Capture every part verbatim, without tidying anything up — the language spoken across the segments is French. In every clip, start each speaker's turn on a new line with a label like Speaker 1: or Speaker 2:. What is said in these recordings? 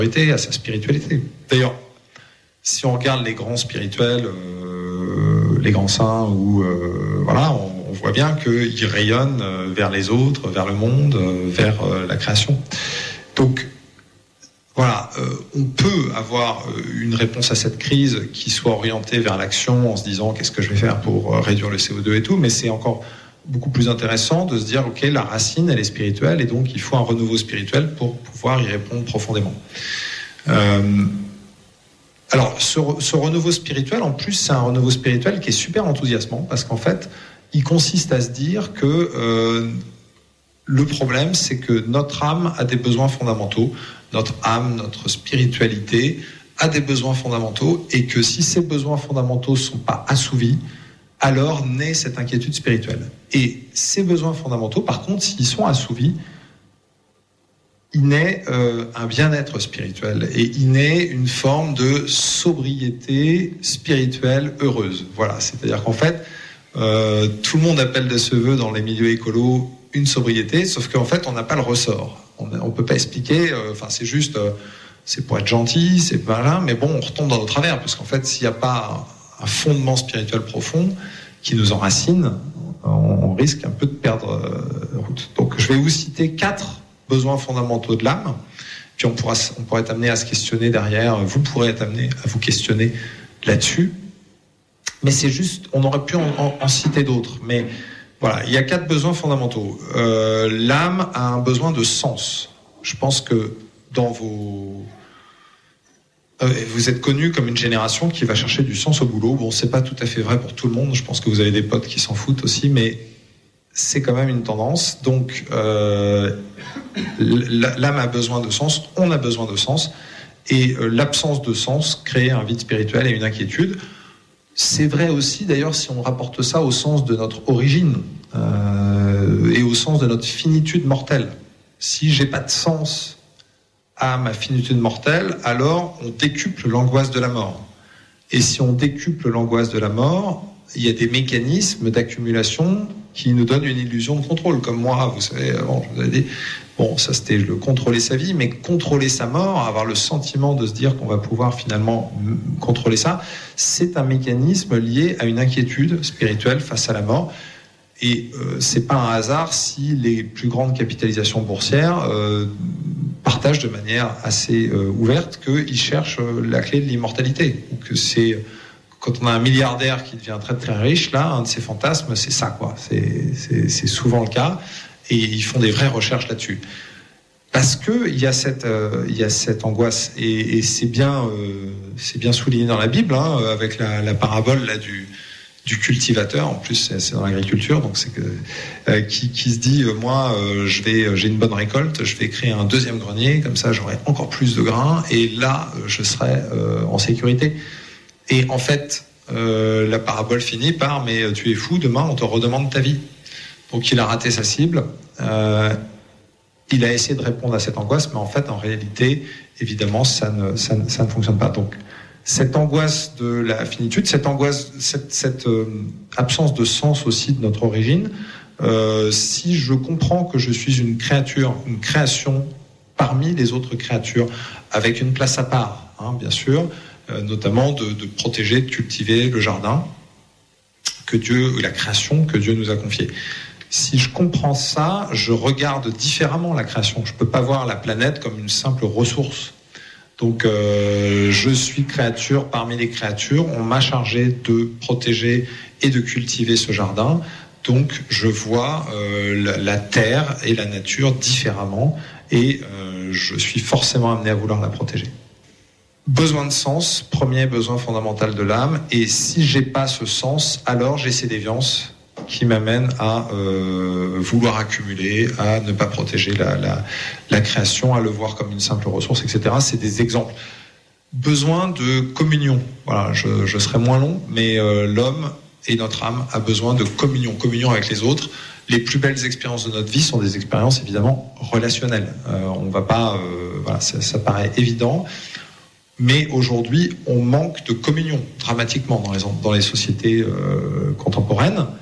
Speaker 1: à sa spiritualité. D'ailleurs, si on regarde les grands spirituels, euh, les grands saints, ou euh, voilà, on, on voit bien qu'ils rayonnent vers les autres, vers le monde, vers euh, la création. Donc voilà, euh, on peut avoir une réponse à cette crise qui soit orientée vers l'action en se disant qu'est-ce que je vais faire pour réduire le C O deux et tout, mais c'est encore beaucoup plus intéressant de se dire ok, la racine elle est spirituelle et donc il faut un renouveau spirituel pour pouvoir y répondre profondément. Euh, alors ce, ce renouveau spirituel, en plus c'est un renouveau spirituel qui est super enthousiasmant parce qu'en fait il consiste à se dire que euh, le problème c'est que notre âme a des besoins fondamentaux. Notre âme, notre spiritualité a des besoins fondamentaux et que si ces besoins fondamentaux ne sont pas assouvis, alors naît cette inquiétude spirituelle. Et ces besoins fondamentaux, par contre, s'ils sont assouvis, il naît euh, un bien-être spirituel et il naît une forme de sobriété spirituelle heureuse. Voilà, c'est-à-dire qu'en fait, euh, tout le monde appelle de ce vœu dans les milieux écolos une sobriété, sauf qu'en fait, on n'a pas le ressort. On ne peut pas expliquer, enfin euh, c'est juste, euh, c'est pour être gentil, c'est malin, mais bon, on retombe dans nos travers, parce qu'en fait, s'il n'y a pas un, un fondement spirituel profond qui nous enracine, on, on risque un peu de perdre euh, route. Donc je vais vous citer quatre besoins fondamentaux de l'âme, puis on pourra, on pourra être amené à se questionner derrière, vous pourrez être amené à vous questionner là-dessus, mais c'est juste, on aurait pu en, en, en citer d'autres, mais voilà, il y a quatre besoins fondamentaux. Euh, l'âme a un besoin de sens. Je pense que dans vos... Euh, vous êtes connus comme une génération qui va chercher du sens au boulot. Bon, c'est pas tout à fait vrai pour tout le monde. Je pense que vous avez des potes qui s'en foutent aussi, mais c'est quand même une tendance. Donc, euh, l'âme a besoin de sens, on a besoin de sens. Et euh, l'absence de sens crée un vide spirituel et une inquiétude. C'est vrai aussi, d'ailleurs, si on rapporte ça au sens de notre origine euh, et au sens de notre finitude mortelle. Si j'ai pas de sens à ma finitude mortelle, alors on décuple l'angoisse de la mort. Et si on décuple l'angoisse de la mort, il y a des mécanismes d'accumulation qui nous donnent une illusion de contrôle. Comme moi, vous savez, bon, je vous avais dit, bon, ça c'était le contrôler sa vie, mais contrôler sa mort, avoir le sentiment de se dire qu'on va pouvoir finalement contrôler ça, c'est un mécanisme lié à une inquiétude spirituelle face à la mort. Et euh, c'est pas un hasard si les plus grandes capitalisations boursières euh, partagent de manière assez euh, ouverte qu'ils cherchent euh, la clé de l'immortalité. Ou que c'est quand on a un milliardaire qui devient très très riche, là, un de ses fantasmes, c'est ça, quoi. C'est, c'est, c'est souvent le cas. Et ils font des vraies recherches là-dessus. Parce qu'il y a cette, euh, il y a cette angoisse. Et, et c'est, bien, euh, c'est bien souligné dans la Bible, hein, avec la, la parabole là, du, du cultivateur. En plus, c'est, c'est dans l'agriculture. Donc c'est que, euh, qui, qui se dit, euh, moi, euh, je vais, j'ai une bonne récolte, je vais créer un deuxième grenier. Comme ça, j'aurai encore plus de grains. Et là, je serai euh, en sécurité. Et en fait, euh, la parabole finit par « mais tu es fou, demain on te redemande ta vie ». Donc il a raté sa cible, euh, il a essayé de répondre à cette angoisse, mais en fait, en réalité, évidemment, ça ne, ça ne, ça ne fonctionne pas. Donc cette angoisse de la finitude, cette angoisse, cette, cette euh, absence de sens aussi de notre origine, euh, si je comprends que je suis une créature, une création parmi les autres créatures, avec une place à part, hein, bien sûr, notamment de, de protéger, de cultiver le jardin que Dieu, la création que Dieu nous a confiée. Si je comprends ça, je regarde différemment la création. Je ne peux pas voir la planète comme une simple ressource. Donc, euh, je suis créature parmi les créatures. On m'a chargé de protéger et de cultiver ce jardin. Donc, je vois euh, la, la terre et la nature différemment et euh, je suis forcément amené à vouloir la protéger. Besoin de sens, premier besoin fondamental de l'âme. Et si j'ai pas ce sens, alors j'ai ces déviances qui m'amènent à euh, vouloir accumuler, à ne pas protéger la, la, la création, à le voir comme une simple ressource, et cetera. C'est des exemples. Besoin de communion. Voilà, je, je serai moins long, mais euh, l'homme et notre âme a besoin de communion, communion avec les autres. Les plus belles expériences de notre vie sont des expériences évidemment relationnelles. Euh, on va pas, euh, voilà, ça, ça paraît évident. Mais aujourd'hui, on manque de communion dramatiquement dans les, dans les sociétés euh, contemporaines.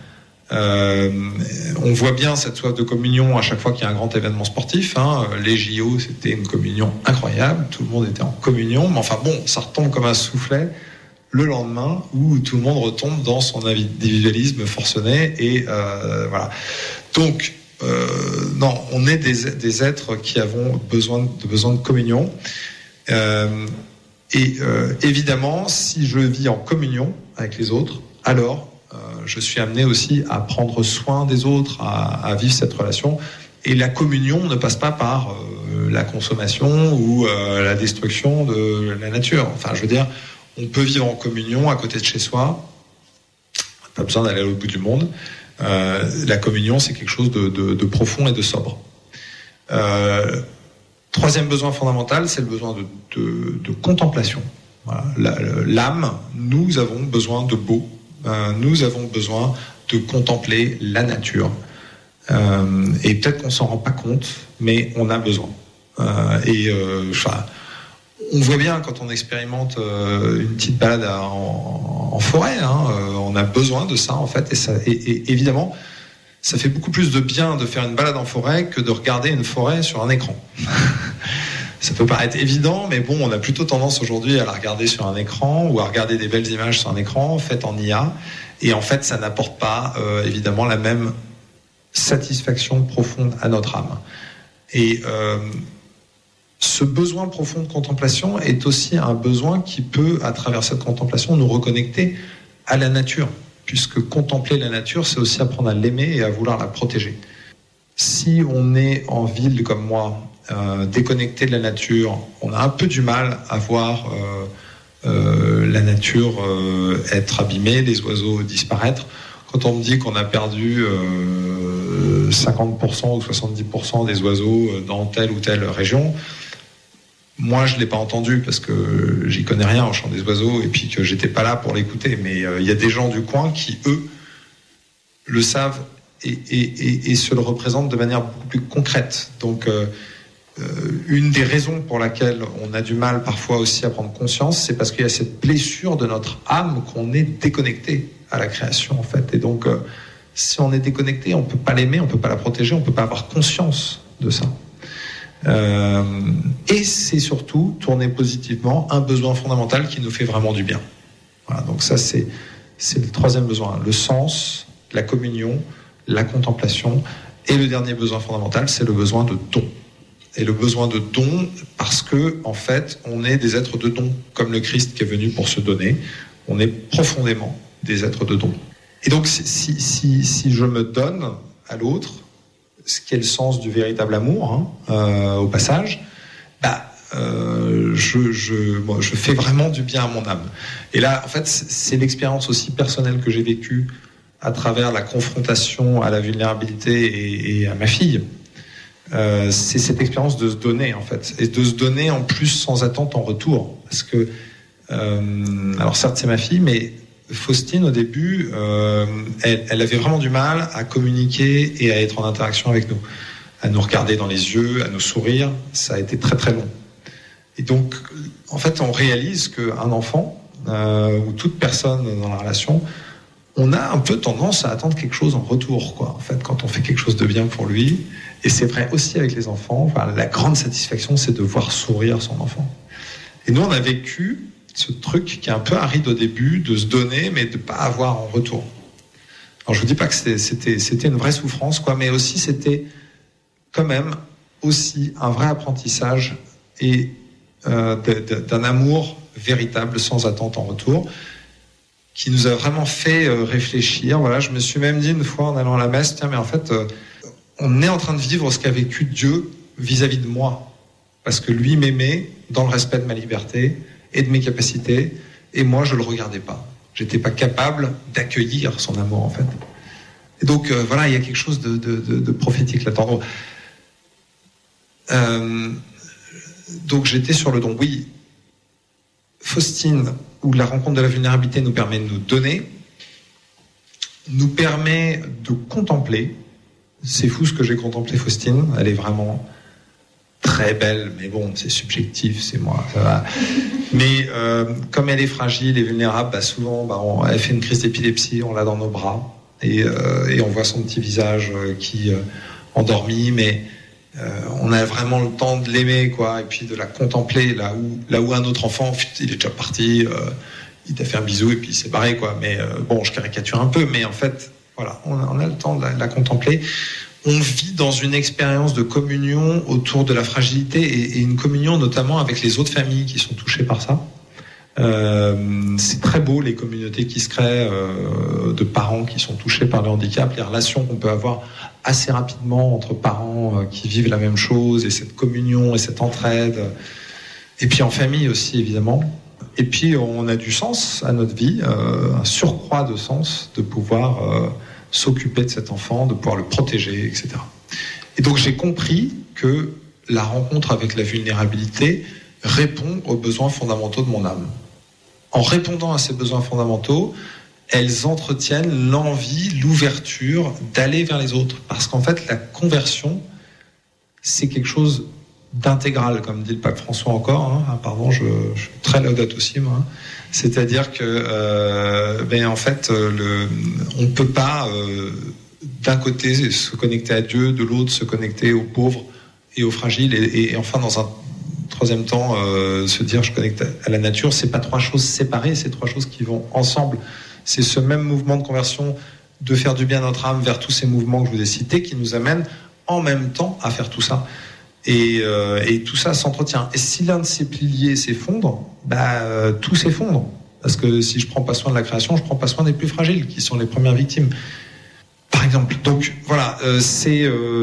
Speaker 1: Euh, on voit bien cette soif de communion à chaque fois qu'il y a un grand événement sportif. Hein. Les J O, c'était une communion incroyable. Tout le monde était en communion. Mais enfin bon, ça retombe comme un soufflet le lendemain où tout le monde retombe dans son individualisme forcené. Et euh, voilà. Donc, euh, non, on est des, des êtres qui avons besoin de, besoin de communion. Euh, et euh, évidemment, si je vis en communion avec les autres, alors Euh, je suis amené aussi à prendre soin des autres, à, à vivre cette relation. Et la communion ne passe pas par euh, la consommation ou euh, la destruction de la nature. Enfin, je veux dire, on peut vivre en communion à côté de chez soi. Pas besoin d'aller à l'autre bout du monde. Euh, la communion, c'est quelque chose de, de, de profond et de sobre. Euh, troisième besoin fondamental, c'est le besoin de, de, de contemplation. Voilà. La, l'âme, nous avons besoin de beau. Euh, nous avons besoin de contempler la nature. Euh, et peut-être qu'on s'en rend pas compte, mais on a besoin. Euh, et euh, enfin, on voit bien quand on expérimente euh, une petite balade en, en forêt, hein, euh, on a besoin de ça en fait. Et, ça, et, et évidemment, ça fait beaucoup plus de bien de faire une balade en forêt que de regarder une forêt sur un écran. Ça peut paraître évident, mais bon, on a plutôt tendance aujourd'hui à la regarder sur un écran ou à regarder des belles images sur un écran faites en I A. Et en fait, ça n'apporte pas, euh, évidemment, la même satisfaction profonde à notre âme. Et euh, ce besoin profond de contemplation est aussi un besoin qui peut, à travers cette contemplation, nous reconnecter à la nature. Puisque contempler la nature, c'est aussi apprendre à l'aimer et à vouloir la protéger. Si on est en ville comme moi, Euh, déconnecté de la nature, on a un peu du mal à voir euh, euh, la nature euh, être abîmée, les oiseaux disparaître. Quand on me dit qu'on a perdu euh, cinquante pour cent ou soixante-dix pour cent des oiseaux dans telle ou telle région, moi je ne l'ai pas entendu parce que j'y connais rien au chant des oiseaux et puis que j'étais pas là pour l'écouter. Mais il euh, y a des gens du coin qui, eux, le savent et, et, et, et se le représentent de manière beaucoup plus concrète. Donc euh, une des raisons pour laquelle on a du mal parfois aussi à prendre conscience, c'est parce qu'il y a cette blessure de notre âme qu'on est déconnecté à la création en fait. Et donc, euh, si on est déconnecté, on peut pas l'aimer, on peut pas la protéger, on peut pas avoir conscience de ça. Euh, et c'est surtout tourner positivement un besoin fondamental qui nous fait vraiment du bien. Voilà, donc ça c'est c'est le troisième besoin, le sens, la communion, la contemplation. Et le dernier besoin fondamental, c'est le besoin de don. Et le besoin de don, parce que en fait, on est des êtres de don, comme le Christ qui est venu pour se donner. On est profondément des êtres de don. Et donc, si, si, si je me donne à l'autre, ce qui est le sens du véritable amour, hein, euh, au passage, bah, euh, je, je, moi, je fais vraiment du bien à mon âme. Et là, en fait, c'est l'expérience aussi personnelle que j'ai vécue à travers la confrontation à la vulnérabilité et, et à ma fille. Euh, c'est cette expérience de se donner en fait, et de se donner en plus sans attente en retour, parce que euh, alors certes c'est ma fille, mais Faustine au début euh, elle, elle avait vraiment du mal à communiquer et à être en interaction avec nous, à nous regarder dans les yeux, à nous sourire. Ça a été très très long. Et donc en fait on réalise qu'un enfant euh, ou toute personne dans la relation, on a un peu tendance à attendre quelque chose en retour, quoi. En fait, quand on fait quelque chose de bien pour lui, et c'est vrai aussi avec les enfants, enfin, la grande satisfaction, c'est de voir sourire son enfant. Et nous, on a vécu ce truc qui est un peu aride au début, de se donner, mais de pas avoir en retour. Alors, je vous dis pas que c'était, c'était une vraie souffrance, quoi, mais aussi c'était quand même aussi un vrai apprentissage et euh, d'un amour véritable, sans attente en retour, qui nous a vraiment fait euh, réfléchir. Voilà, je me suis même dit une fois en allant à la messe, tiens, mais en fait, euh, on est en train de vivre ce qu'a vécu Dieu vis-à-vis de moi, parce que lui m'aimait dans le respect de ma liberté et de mes capacités, et moi je le regardais pas. J'étais pas capable d'accueillir son amour en fait. Et donc euh, voilà, il y a quelque chose de, de, de, de prophétique là-dedans. Euh, donc j'étais sur le don. Oui, Faustine, où la rencontre de la vulnérabilité nous permet de nous donner, nous permet de contempler. C'est fou ce que j'ai contemplé, Faustine. Elle est vraiment très belle, mais bon, c'est subjectif, c'est moi, ça va. Mais euh, comme elle est fragile et vulnérable, bah souvent, bah, on, elle fait une crise d'épilepsie, on l'a dans nos bras. et, euh, et on voit son petit visage qui euh, endormi, mais euh, on a vraiment le temps de l'aimer, quoi, et puis de la contempler. Là où, là où un autre enfant, il est déjà parti, euh, il t'a fait un bisou et puis il s'est barré, quoi. Mais euh, bon, je caricature un peu, mais en fait, voilà, on a, on a le temps de la, de la contempler. On vit dans une expérience de communion autour de la fragilité et, et une communion notamment avec les autres familles qui sont touchées par ça. Euh, c'est très beau, les communautés qui se créent euh, de parents qui sont touchés par le handicap, les relations qu'on peut avoir assez rapidement entre parents euh, qui vivent la même chose, et cette communion et cette entraide, et puis en famille aussi évidemment. Et puis on a du sens à notre vie, euh, un surcroît de sens de pouvoir euh, s'occuper de cet enfant, de pouvoir le protéger, et cetera. Et donc j'ai compris que la rencontre avec la vulnérabilité répond aux besoins fondamentaux de mon âme. En répondant à ces besoins fondamentaux, elles entretiennent l'envie, l'ouverture d'aller vers les autres. Parce qu'en fait, la conversion, c'est quelque chose d'intégral, comme dit le pape François encore. Hein. Pardon, je, je suis très laudato aussi, moi. C'est-à-dire que, euh, ben, en fait, le, on ne peut pas, euh, d'un côté, se connecter à Dieu, de l'autre, se connecter aux pauvres et aux fragiles, et, et, et enfin, dans un troisième temps, euh, se dire je connecte à la nature. C'est pas trois choses séparées, c'est trois choses qui vont ensemble. C'est ce même mouvement de conversion, de faire du bien à notre âme vers tous ces mouvements que je vous ai cités, qui nous amènent en même temps à faire tout ça. Et, euh, et tout ça s'entretient. Et si l'un de ces piliers s'effondre, bah, euh, tout s'effondre. Parce que si je prends pas soin de la création, je prends pas soin des plus fragiles, qui sont les premières victimes. Par exemple. Donc voilà, euh, c'est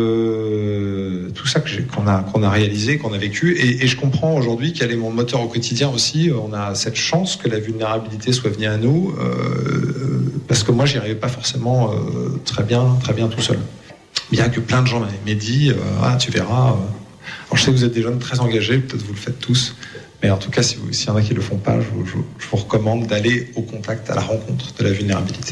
Speaker 1: euh, tout ça que j'ai, qu'on a qu'on a réalisé, qu'on a vécu, et, et je comprends aujourd'hui quel est mon moteur au quotidien aussi. On a cette chance que la vulnérabilité soit venue à nous, euh, parce que moi j'y arrivais pas forcément euh, très bien, très bien tout seul. Bien que plein de gens m'avaient dit, euh, ah tu verras. Euh. Alors je sais que vous êtes des jeunes très engagés, peut-être vous le faites tous, mais en tout cas si vous, s'il y en a qui le font pas, je vous, je, je vous recommande d'aller au contact, à la rencontre de la vulnérabilité.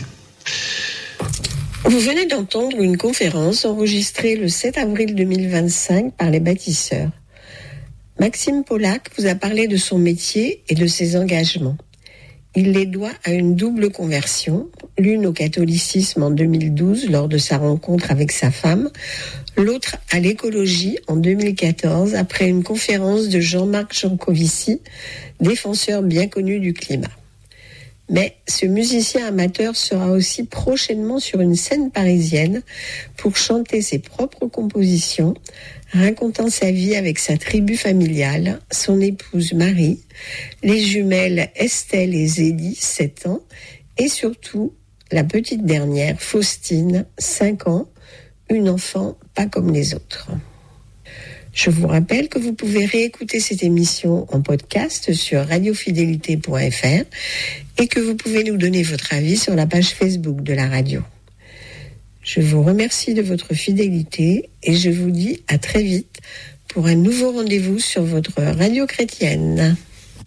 Speaker 2: Vous venez d'entendre une conférence enregistrée le sept avril deux mille vingt-cinq par les bâtisseurs. Maxime Polack vous a parlé de son métier et de ses engagements. Il les doit à une double conversion, l'une au catholicisme en deux mille douze lors de sa rencontre avec sa femme, l'autre à l'écologie en deux mille quatorze après une conférence de Jean-Marc Jancovici, défenseur bien connu du climat. Mais ce musicien amateur sera aussi prochainement sur une scène parisienne pour chanter ses propres compositions, racontant sa vie avec sa tribu familiale, son épouse Marie, les jumelles Estelle et Zélie, sept ans, et surtout la petite dernière, Faustine, cinq ans, une enfant pas comme les autres. Je vous rappelle que vous pouvez réécouter cette émission en podcast sur radio fidélité point f r et que vous pouvez nous donner votre avis sur la page Facebook de la radio. Je vous remercie de votre fidélité et je vous dis à très vite pour un nouveau rendez-vous sur votre radio chrétienne.